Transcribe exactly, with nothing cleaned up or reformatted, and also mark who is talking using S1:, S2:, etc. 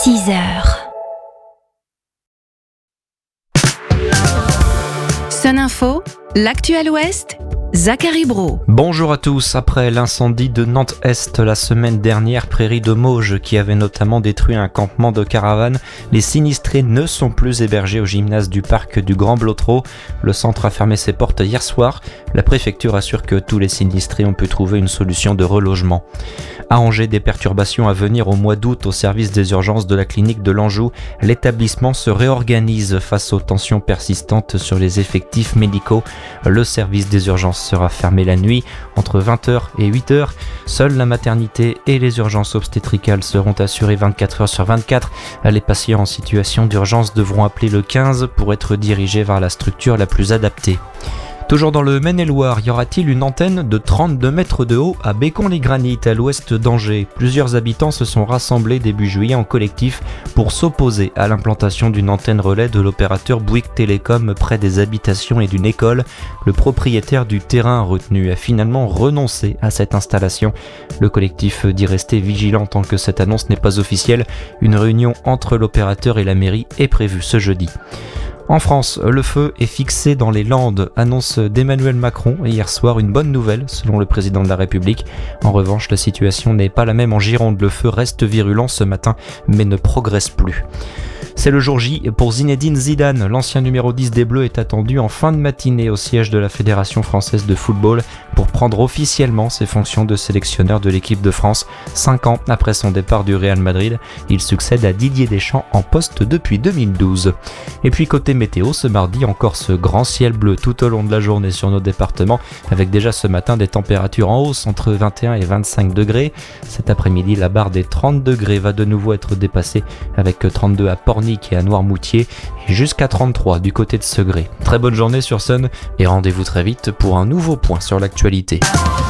S1: six heures. Sun Info, l'actuel Ouest, Zachary Brault.
S2: Bonjour à tous. Après l'incendie de Nantes-Est la semaine dernière, prairie de Mauges, qui avait notamment détruit un campement de caravanes, les sinistrés ne sont plus hébergés au gymnase du parc du Grand Blotreau. Le centre a fermé ses portes hier soir. La préfecture assure que tous les sinistrés ont pu trouver une solution de relogement. À Angers, des perturbations à venir au mois d'août au service des urgences de la clinique de l'Anjou. L'établissement se réorganise face aux tensions persistantes sur les effectifs médicaux. Le service des urgences sera fermé la nuit entre vingt heures et huit heures. Seule la maternité et les urgences obstétricales seront assurées vingt-quatre heures sur vingt-quatre. Les patients en situation d'urgence devront appeler le quinze pour être dirigés vers la structure la plus adaptée. Toujours dans le Maine-et-Loire, y aura-t-il une antenne de trente-deux mètres de haut à Bécon-les-Granites, à l'ouest d'Angers? Plusieurs habitants se sont rassemblés début juillet en collectif pour s'opposer à l'implantation d'une antenne relais de l'opérateur Bouygues Télécom près des habitations et d'une école. Le propriétaire du terrain retenu a finalement renoncé à cette installation. Le collectif dit rester vigilant tant que cette annonce n'est pas officielle. Une réunion entre l'opérateur et la mairie est prévue ce jeudi. En France, le feu est fixé dans les Landes, annonce d'Emmanuel Macron hier soir, une bonne nouvelle selon le président de la République. En revanche, la situation n'est pas la même en Gironde, le feu reste virulent ce matin mais ne progresse plus. C'est le jour J pour Zinedine Zidane. L'ancien numéro dix des Bleus est attendu en fin de matinée au siège de la Fédération française de football pour prendre officiellement ses fonctions de sélectionneur de l'équipe de France. Cinq ans après son départ du Real Madrid, il succède à Didier Deschamps en poste depuis deux mille douze. Et puis côté météo, ce mardi, encore ce grand ciel bleu tout au long de la journée sur nos départements, avec déjà ce matin des températures en hausse entre vingt et un et vingt-cinq degrés. Cet après-midi, la barre des trente degrés va de nouveau être dépassée avec trente-deux à Pornic et à Noirmoutier et jusqu'à trente-trois du côté de Segré. Très bonne journée sur Sun et rendez-vous très vite pour un nouveau point sur l'actualité.